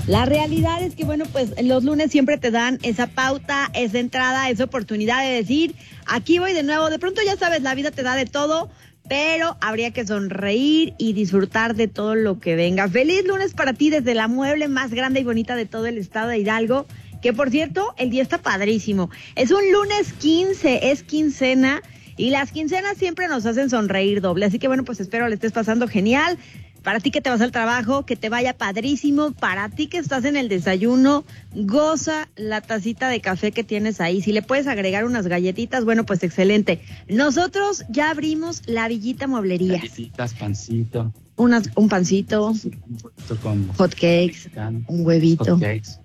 La realidad es que, bueno, pues los lunes siempre te dan esa pauta, esa entrada, esa oportunidad de decir, aquí voy de nuevo. De pronto ya sabes, la vida te da de todo, pero habría que sonreír y disfrutar de todo lo que venga. Feliz lunes para ti desde la mueble más grande y bonita de todo el estado de Hidalgo, que por cierto, el día está padrísimo. Es un lunes 15, es quincena, y las quincenas siempre nos hacen sonreír doble. Así que bueno, pues espero le estés pasando genial. Para ti que te vas al trabajo, que te vaya padrísimo. Para ti que estás en el desayuno, goza la tacita de café que tienes ahí. Si le puedes agregar unas galletitas, bueno, pues excelente. Nosotros ya abrimos la Villita Mueblerías. Galletitas, pancito. Un pancito, Con hot cakes, un huevito. Hot cakes.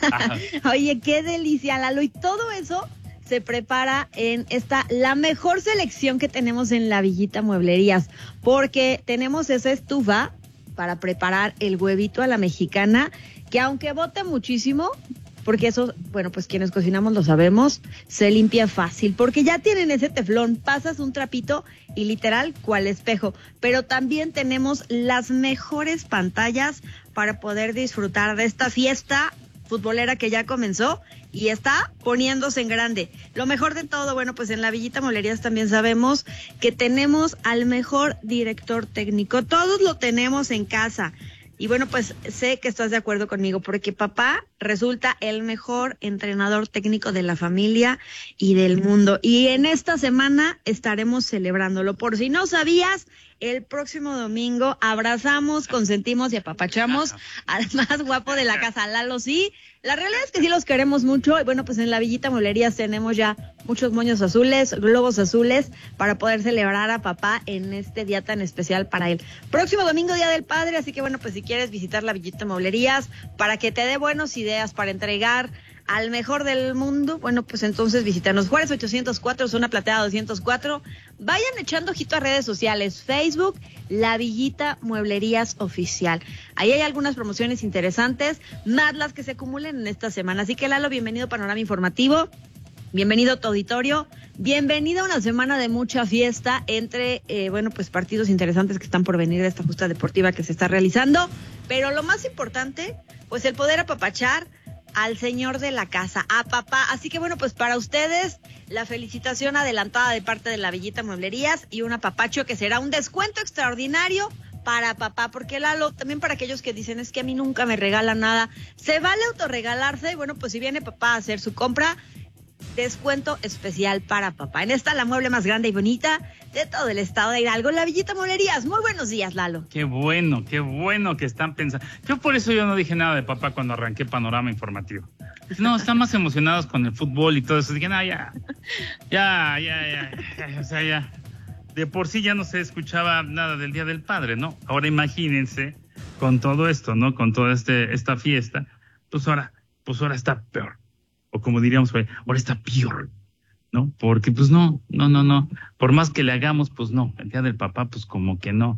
Oye, qué delicia, Lalo. Y todo eso se prepara en la mejor selección que tenemos en la Villita Mueblerías, porque tenemos esa estufa para preparar el huevito a la mexicana, que aunque bote muchísimo, porque eso, bueno, pues quienes cocinamos lo sabemos, se limpia fácil, porque ya tienen ese teflón, pasas un trapito y literal, cual espejo. Pero también tenemos las mejores pantallas para poder disfrutar de esta fiesta futbolera que ya comenzó y está poniéndose en grande. Lo mejor de todo, bueno, pues en la Villita Mueblerías también sabemos que tenemos al mejor director técnico. Todos lo tenemos en casa. Y bueno, pues sé que estás de acuerdo conmigo, porque papá resulta el mejor entrenador técnico de la familia y del mundo. Y en esta semana estaremos celebrándolo. Por si no sabías, el próximo domingo abrazamos, consentimos y apapachamos al más guapo de la casa, Lalo. Sí, la realidad es que sí los queremos mucho. Y bueno, pues en la Villita Mueblerías tenemos ya muchos moños azules, globos azules, para poder celebrar a papá en este día tan especial para él. Próximo domingo, Día del Padre, así que bueno, pues si quieres visitar la Villita Mueblerías para que te dé buenas ideas para entregar al mejor del mundo, bueno, pues entonces visítanos. Juárez 804, zona plateada 204. Vayan echando ojito a redes sociales, Facebook, La Villita Mueblerías Oficial. Ahí hay algunas promociones interesantes, más las que se acumulen en esta semana. Así que Lalo, bienvenido a Panorama Informativo. Bienvenido a tu auditorio, bienvenido a una semana de mucha fiesta entre, bueno, pues partidos interesantes que están por venir de esta justa deportiva que se está realizando, pero lo más importante, pues el poder apapachar al señor de la casa, a papá. Así que bueno, pues para ustedes, la felicitación adelantada de parte de la Villita Mueblerías y un apapacho que será un descuento extraordinario para papá, porque Lalo, también para aquellos que dicen, es que a mí nunca me regalan nada, se vale autorregalarse, y bueno, pues si viene papá a hacer su compra, descuento especial para papá. En esta, la mueble más grande y bonita de todo el estado de Hidalgo, la Villita Mueblerías. Muy buenos días, Lalo. Qué bueno que están pensando. Yo por eso yo no dije nada de papá cuando arranqué Panorama Informativo. No, están más emocionados con el fútbol y todo eso. Dije, no, ya. O sea, ya. De por sí ya no se escuchaba nada del Día del Padre, ¿no? Ahora imagínense con todo esto, ¿no? Con toda esta fiesta, pues ahora está peor. O como diríamos, ahora está peor, ¿no? Porque pues no. Por más que le hagamos, pues no. El Día del Papá, pues como que no.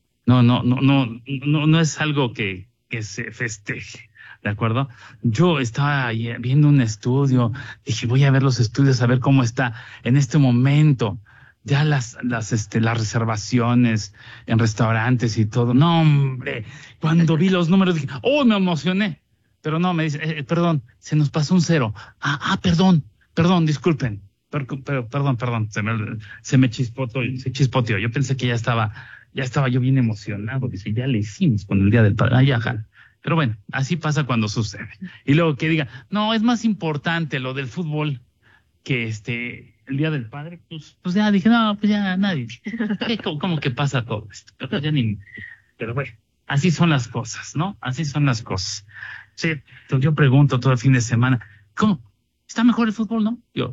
No es algo que se festeje, ¿de acuerdo? Yo estaba viendo un estudio, dije, voy a ver los estudios, a ver cómo está en este momento. Ya las reservaciones en restaurantes y todo. No, hombre, cuando vi los números dije, me emocioné. Pero no, me dice, perdón, se nos pasó un 0. Perdón, disculpen. Perdón, se me chispoteó. Yo pensé que ya estaba yo bien emocionado. Dice, ya le hicimos con el Día del Padre. Ajá. Pero bueno, así pasa cuando sucede. Y luego que diga, no, es más importante lo del fútbol que el Día del Padre. Pues ya dije, no, pues ya nadie. ¿Cómo que pasa todo esto? Pero bueno, así son las cosas, ¿no? Así son las cosas. Sí, yo pregunto todo el fin de semana, ¿cómo? ¿Está mejor el fútbol, no? Yo,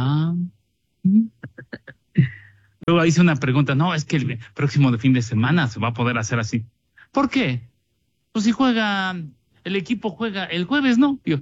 Luego hice una pregunta, no, es que el próximo fin de semana se va a poder hacer así. ¿Por qué? Pues si el equipo juega el jueves, ¿no? Yo,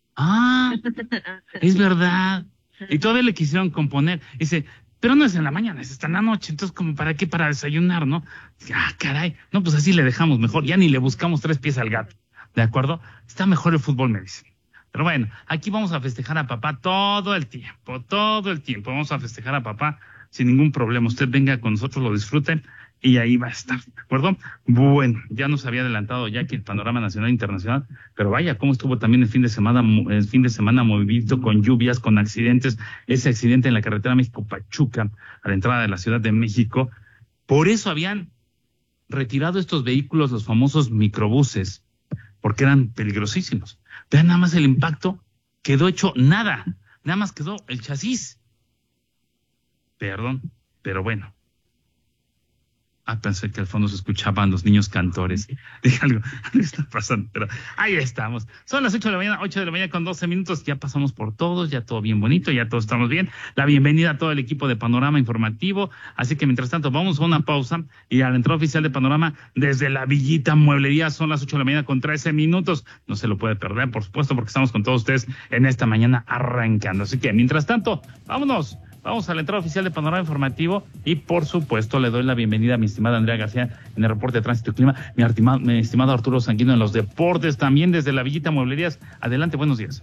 es verdad. Y todavía le quisieron componer. Dice, pero no es en la mañana, es hasta en la noche, entonces como para qué, para desayunar, ¿no? Caray, no, pues así le dejamos mejor, ya ni le buscamos 3 pies al gato. ¿De acuerdo? Está mejor el fútbol, me dicen. Pero bueno, aquí vamos a festejar a papá todo el tiempo. Vamos a festejar a papá sin ningún problema. Usted venga con nosotros, lo disfruten y ahí va a estar, ¿de acuerdo? Bueno, ya nos había adelantado ya que el panorama nacional e internacional, pero vaya, cómo estuvo también el fin de semana movidito, con lluvias, con accidentes, ese accidente en la carretera México-Pachuca, a la entrada de la Ciudad de México. Por eso habían retirado estos vehículos, los famosos microbuses, porque eran peligrosísimos. Vean nada más el impacto, quedó hecho nada más quedó el chasis. Perdón, pero bueno. Pensé que al fondo se escuchaban los niños cantores. Dije algo está pasando, pero ahí estamos. Son las 8 de la mañana con 12 minutos. Ya pasamos por todos, ya todo bien bonito, ya todos estamos bien. La bienvenida a todo el equipo de Panorama Informativo. Así que mientras tanto, vamos a una pausa y a la entrada oficial de Panorama desde la Villita Mueblería. Son las 8 de la mañana con 13 minutos. No se lo puede perder, por supuesto, porque estamos con todos ustedes en esta mañana arrancando. Así que mientras tanto, vámonos. Vamos a la entrada oficial de Panorama Informativo y, por supuesto, le doy la bienvenida a mi estimada Andrea García en el reporte de Tránsito y Clima, mi estimado Arturo Sanguino en los deportes, también desde la Villita Mueblerías. Adelante, buenos días.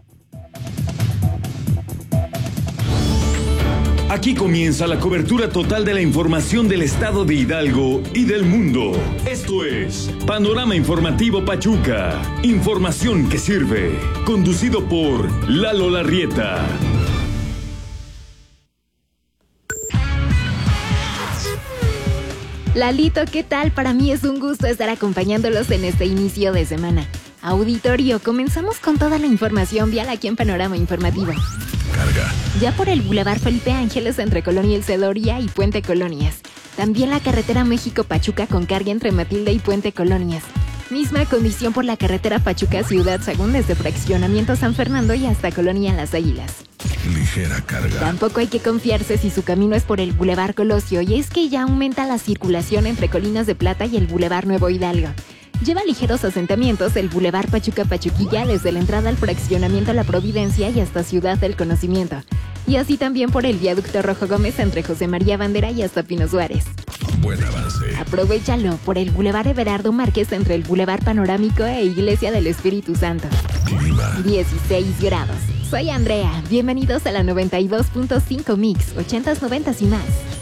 Aquí comienza la cobertura total de la información del estado de Hidalgo y del mundo. Esto es Panorama Informativo Pachuca. Información que sirve. Conducido por Lalo Larrieta. Lalito, ¿qué tal? Para mí es un gusto estar acompañándolos en este inicio de semana. Auditorio, comenzamos con toda la información vial aquí en Panorama Informativo. Carga. Ya por el Boulevard Felipe Ángeles entre Colonia El Cedoria y Puente Colonias. También la carretera México-Pachuca con carga entre Matilde y Puente Colonias. Misma condición por la carretera Pachuca-Ciudad Sagún desde Fraccionamiento San Fernando y hasta Colonia Las Águilas. Ligera carga. Tampoco hay que confiarse si su camino es por el Boulevard Colosio, y es que ya aumenta la circulación entre Colinas de Plata y el Boulevard Nuevo Hidalgo. Lleva ligeros asentamientos el Boulevard Pachuca-Pachuquilla desde la entrada al fraccionamiento La Providencia y hasta Ciudad del Conocimiento. Y así también por el viaducto Rojo Gómez entre José María Bandera y hasta Pino Suárez. Buen avance. Aprovéchalo por el Boulevard Everardo Márquez entre el Boulevard Panorámico e Iglesia del Espíritu Santo. Clima. 16 grados. Soy Andrea. Bienvenidos a la 92.5 Mix, 80s, 90s y más.